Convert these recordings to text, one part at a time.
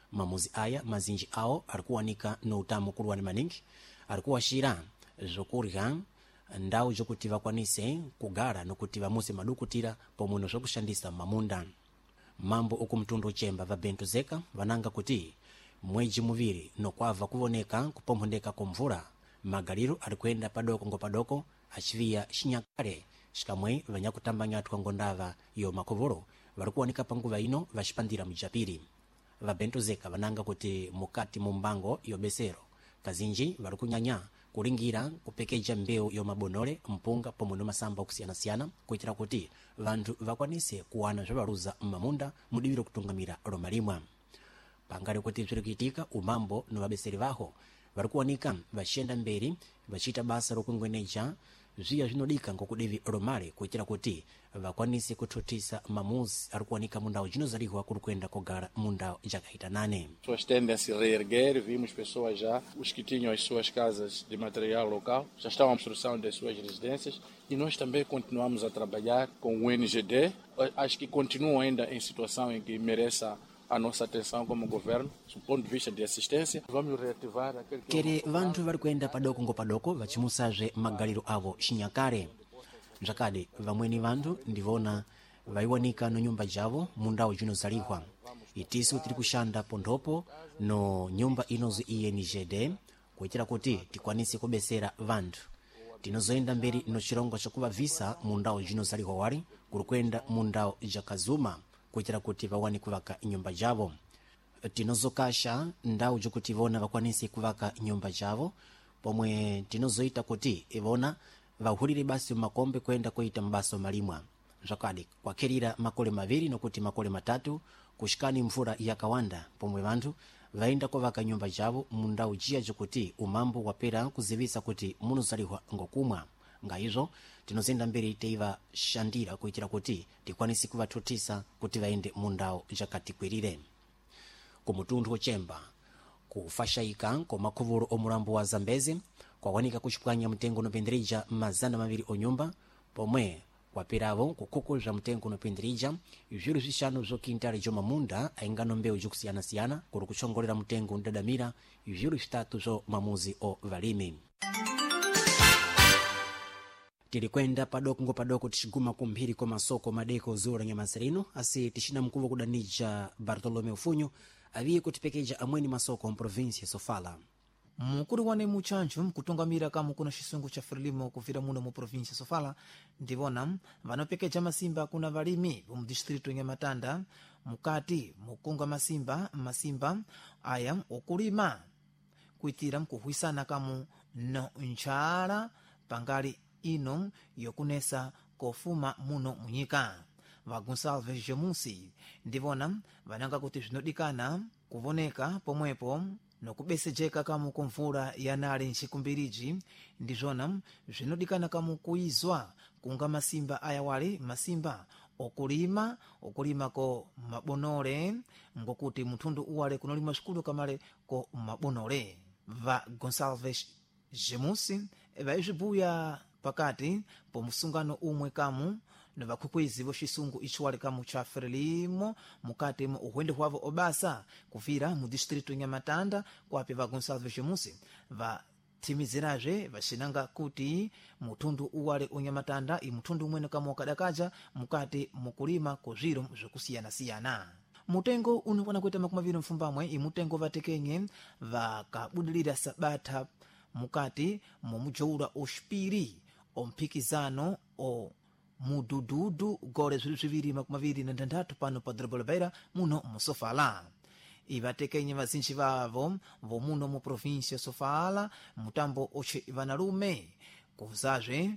mamuzi aya mazinji awo arikuwanika no utamu kuluwani maningi arikuwashira zokurya ndawu zokuti vakwanise kugala nokuti vamuse madukutira pomwe zokushandisa mamunda mambo uku mtundu uchemba va Bento Zeka vananga kuti mweji muviri nokwava kuvoneka kupomphondeka komvula magaliro arikuenda padoko ngo padoko achiviya chinyakale xikamwe vanyakutambanyatwa ngondava yo makovolo varikuwanika panguva ino vaxipandira mujapiri va Bento Zeka vananga kuti mukati mumbango yobesero kazinji varikunyanya kulingira kupekeja mbewu yo mabonole mpunga pomwe no masamba okusiyana-siyana kuitira kuti vanthu vakwanise kuwana zvabaluza mmamunda mudiviro kutungamira lomalimwa pangale kuti zvirikuitika umambo no vabeseri vaho varikuwanika vaxiyenda mberi vachita basa lokungweneja zviya zvinodika ngokudivi lomale kuitira kuti vakwanise kuthutisa mamuzi arikuwanika mundawo zinozaliwa kuri kuenda kogala mundawo jakahitanane. Pessoas tendem a se reerguer, vimos pessoas já, os que tinham as suas casas de material local, já estão à construção das suas residências e nós também continuamos a trabalhar com o NGD. Acho que continuam ainda em situação em que mereça a nossa atenção como governo, do ponto de vista de assistência. Vamos reativar aquele que... Kere vanthu varikuenda padoko ngo padoko vachimusazve magaliro avo chinyakare zvakade vamweni vanthu ndivona vaiwanika no nyumba javo mundawo zinozaliwa itiso tiri kushanda pondhopo no nyumba inozi INGD kuitira kuti tikwanise kubesera vanthu tinozoenda mberi no chirongo chokuvavisa mundawo zinozaliwa wali kuri kuenda mundawo jakazuma kuitira kuti vawane kuvaka nyumba javo tinozokasha ndawu jokuti vona vakwanise kuvaka nyumba javo pomwe tinozoita kuti ivona vahulire basi makombe kwenda kuita mbaso malimwa zvakadi kwakerira makole maviri nokuti makole matatu kushikani mvura yakawanda pomwe vanthu vaenda kuvaka nyumba javo mundawu jiya jokuti umambo wapera kuzivisa kuti munozaliwa ngokumwa ngaizvo tinozenda mberi teiva shandira kuitira kuti tikwanise kuvathutisa kuti vaende mundawo jakatikwirire kumutundu ochemba kufashayika komakovolo omulambo wa Zambezi kwawanika kuchipwanya mtengo unopenderija mazana maviri onyumba pomwe kwaperavo kukukuza mtengo unopenderija zviru zvishanu zokintali jomamunda aingano mbewu jokusiyana-siyana kuri kuchongolera mtengo ndadamira zviru zvitatu zo mamuzi o valimi tilikwenda padoko ngo padoko tichiguma kumphiri kwa masoko madeko zura nyamasirino asi tichina mkuva kudanija Bartolomeu Funyo aviye kutipekeja amweni masoko mprovinsi ya Sofala mukuru wane muchanchu mkutungamira kama kuna chisungu cha Frelimo kuvira muno mu provinsi ya Sofala ndivona vanopekeja masimba kuna valimi mu distrito ya Matanda mukati mukunga masimba aya okulima kuitira mkuhuisana kamu no nchala pangali ino yokunesa kofuma muno munyika va Gonçalves Jemusi ndivona vananga kuti zvinodikana kuvoneka pomwepo nokubesejeka kamu kumvula yanali nchikumbiriji ndizvona zvinodikana kamu kuizwa kunga masimba ayawali masimba okulima ko mabonole ngokuti mtundu uwale kunolima xikulu kamale ko mabonole va Gonçalves Jemusi vaizvibuya pakati pomusungano umwe kamu navakhukwizi voxisungu ichiwali kamu cha Frelimo mukati mu uhwende hwavo obasa kuvira mu distrito ya Matanda kwape va Gonçalves Jemusi vathimiziraje vaxinanga kuti mutundu uwale unyamatanda imutundu umwene kamu wakadakaja mukati mukulima kozviro zvokusiyana-siyana mutengo unikwana kuita makumaviri mfumbamwe imutengo vatekenye vakabudilira sabata mukati momujoula oxipiri omphikizano o mudududu gole zviviri makumaviri na ndandatu pano pa Dorobo la Beira muno mu Sofala ivatekenye vazinji vavo vomuno mu provinsi ya Sofala mutambo oche vanalume kuzazve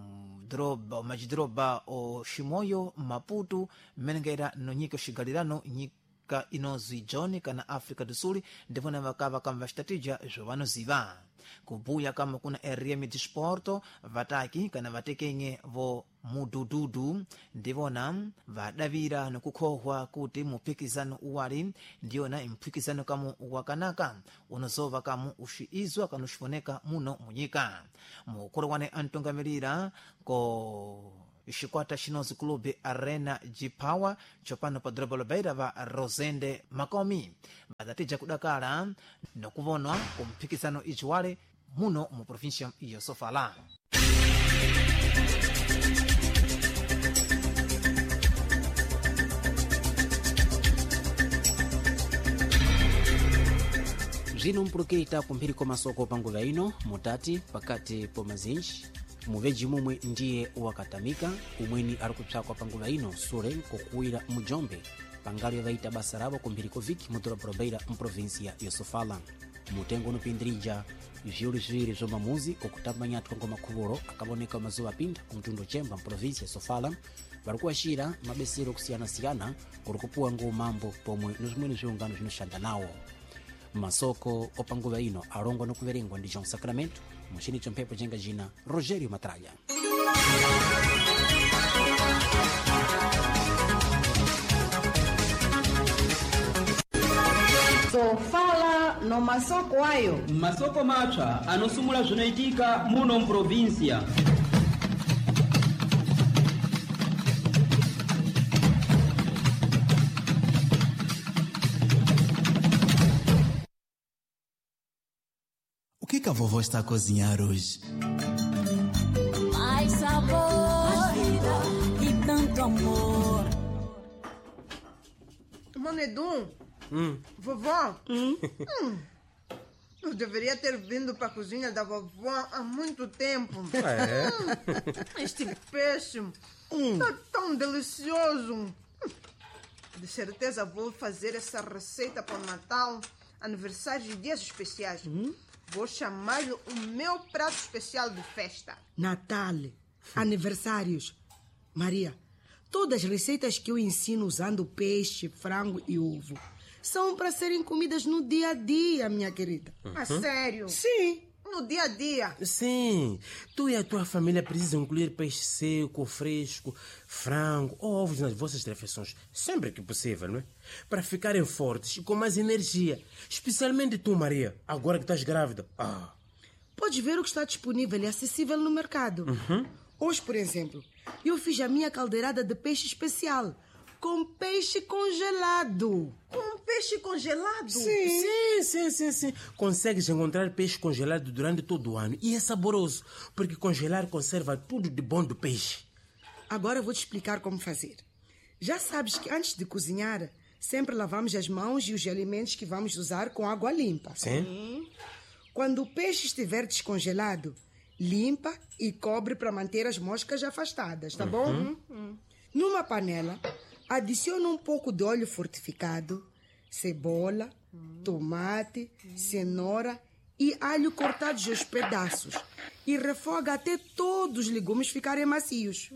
majidroba o Shimoyo Maputo menengera no nyika xigalirano nyika inozi John kana Africa do Sul ndivona vakava kama vaxitatija zhovanoziva kubuya kama kuna RM Disporto vataki kana vatekenye vo mudududu ndivona vadavira nokukhohwa kuti muphikizano uwali ndiyona imphikizano kamu wakanaka unozova kamu uxiizwa kana uxifoneka muno munyika mukulu wane antungamirira ko xikwata xinozi clube arena jipawa chopano pa drobolo beira va rosende makomi badatija kudakala nokuvonwa kumphikisano ichiwale muno mu provincia ya Sofala. Zino mpulukita kumphiriko masoko panguva ino mutati pakati pomazinji muveji mumwe ndiye wakatamika umweni ari kupsakwa panguva ino sure kokuwira mujombe pangalo yavaita basa ravo kumphiriko viki mudorobha beira mprovinsia ya Sofala. Mutengo unopindirija vyulu viwiri zomamuzi okutambanyatwa ngomakhuvuro akaboneka mazuva apinda kumtundu chemba mprovinsia ya Sofala vari kuwashira mabesero kusiyana-siyana kuri kupuwa ngomambo pomwe nozimwene zviungano zvinoshanda nawo. Masoko opanguva ino alongwa nokuverengwa ndi John Sacramento muchini chomphepo jenga jina Rogério Matralha. Sofala no masoko ayo masoko mapsa anosumula zvinoitika muno muprovinsia. O que a vovó está a cozinhar hoje? Mais sabor, mais vida e tanto amor. Manedum, vovó, eu deveria ter vindo para a cozinha da vovó há muito tempo. Este peixe está tão delicioso. De certeza vou fazer essa receita para o Natal, aniversários e dias especiais. Vou chamar-lhe o meu prato especial de festa. Natal, aniversários. Maria, todas as receitas que eu ensino usando peixe, frango e ovo são para serem comidas no dia a dia, minha querida. A sério? Sim. No dia a dia? Sim. Tu e a tua família precisam incluir peixe seco, fresco, frango ou ovos nas vossas refeições, sempre que possível, não é? Para ficarem fortes e com mais energia. Especialmente tu, Maria, agora que estás grávida. Podes ver o que está disponível e acessível no mercado. Hoje, por exemplo, eu fiz a minha caldeirada de peixe especial com peixe congelado. Com peixe congelado? Sim. Consegues encontrar peixe congelado durante todo o ano e é saboroso, porque congelar conserva tudo de bom do peixe. Agora vou te explicar como fazer. Já sabes que antes de cozinhar, sempre lavamos as mãos e os alimentos que vamos usar com água limpa. Sim. Quando o peixe estiver descongelado, limpa e cobre para manter as moscas afastadas, tá bom? Numa panela, adiciona um pouco de óleo fortificado, cebola, tomate, cenoura e alho cortados aos pedaços e refoga até todos os legumes ficarem macios.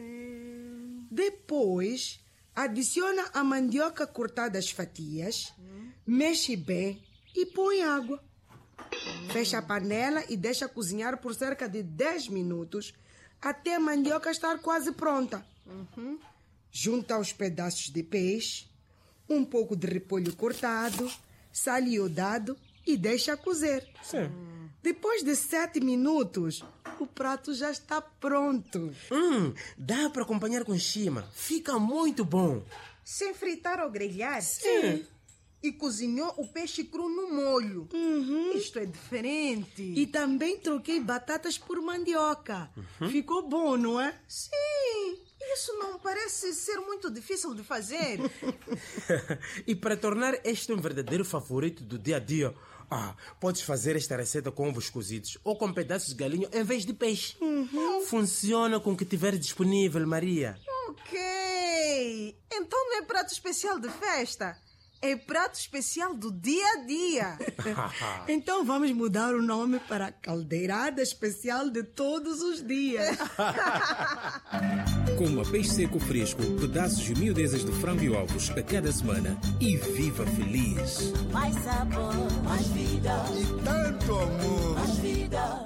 Depois, adiciona a mandioca cortada às fatias, mexe bem e põe água. Fecha a panela e deixa cozinhar por cerca de 10 minutos até a mandioca estar quase pronta. Junta os pedaços de peixe, um pouco de repolho cortado, sal iodado e deixa cozer. Sim. Depois de 7 minutos, o prato já está pronto. Dá para acompanhar com chima. Fica muito bom. Sem fritar ou grelhar? Sim. E cozinhou o peixe cru no molho. Isto é diferente. E também troquei batatas por mandioca. Ficou bom, não é? Sim. Isso não parece ser muito difícil de fazer. E para tornar este um verdadeiro favorito do dia a dia, podes fazer esta receita com ovos cozidos ou com pedaços de galinha em vez de peixe. Funciona com o que tiver disponível, Maria. Ok. Então não é prato especial de festa. É prato especial do dia a dia. Então vamos mudar o nome para Caldeirada Especial de Todos os Dias. Coma peixe seco fresco, pedaços e miudezas de frango e ovos a cada semana e viva feliz. Mais sabor, mais vida E tanto amor! mais vida.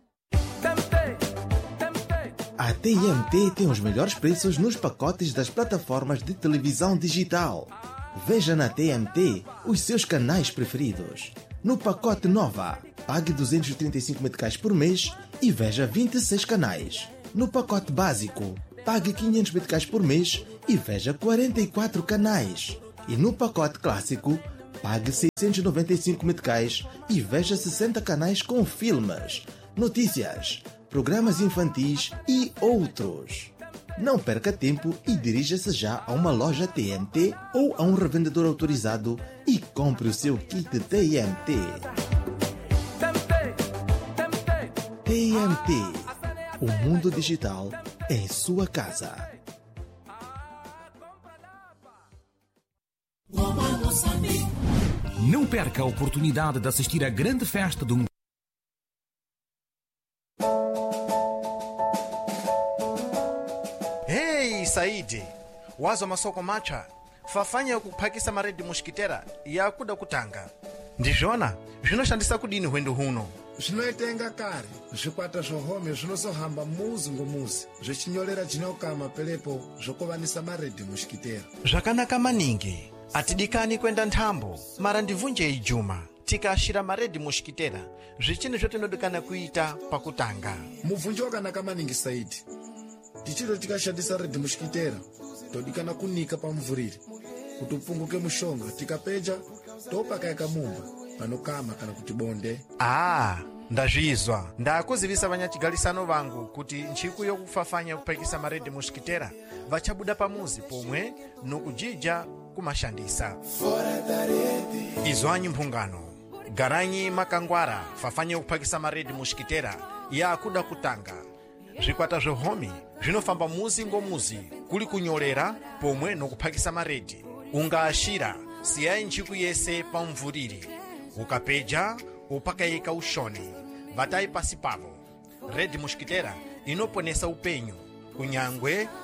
A TMT tem os melhores preços nos pacotes das plataformas de televisão digital. Veja na TMT os seus canais preferidos. No pacote Nova, pague 235 meticais por mês e veja 26 canais. No pacote básico, pague 500 meticais por mês e veja 44 canais. E no pacote clássico, pague 695 meticais e veja 60 canais com filmes, notícias, programas infantis e outros. Não perca tempo e dirija-se já a uma loja TMT ou a um revendedor autorizado e compre o seu kit TMT. TMT, o mundo digital em sua casa. Não perca a oportunidade de assistir à grande festa do Hey, Saidi, wazo masoko macha fafanya kuphakisa maredi mushikitera yakuda kutanga ndizvona zvinoshandisa kudini hwendo huno zvinoitenga kare zvikwata zvohome zvinozohamba muzi ngomuzi zvichinyorera jinokama pelepo zvokovanisa maredhi mushikitera zvakanaka maningi. Atidikani kwenda nthambo mara ndivunje ijuma tikashira maredhi mushikitera zvichini zvotinodikana kuita pakutanga. mubvunjo wakanaka maningi Saidi. tichiro tikashandisa redhi mushikitera todikana kunika pamuvuriri kuti upunguke mushonga tikapeja topakayika mumba panokama kana kuti bonde. Ndazvizwa ndakuzivisa vanyachigalisano vangu kuti nchiku yokufafanya kupakisa maredhi mushikitera vachabuda pamuzi pomwe nokujija kumashandisa. Izwanyi mphungano garanyi makangwara fafanya kupakisa maredhi mushikitera yakuda kutanga. Zvikwata zvohome zvinofamba muzi ngomuzi kuli kunyolera pomwe nokuphakisa maredhi. Ungaashira siyayi nchiku yese pamvuriri ukapeja upakayika ushoni vatayi pasi pavo. Redhi mushikitera inoponesa upenyu kunyangwe